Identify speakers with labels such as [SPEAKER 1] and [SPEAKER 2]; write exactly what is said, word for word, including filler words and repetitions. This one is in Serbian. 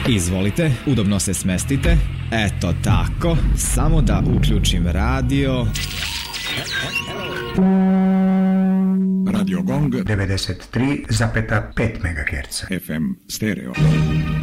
[SPEAKER 1] Izvolite, udobno se smestite. Eto tako, samo da uključim radio.
[SPEAKER 2] Radio Gong devedeset tri zarez pet megaherca
[SPEAKER 3] F M stereo.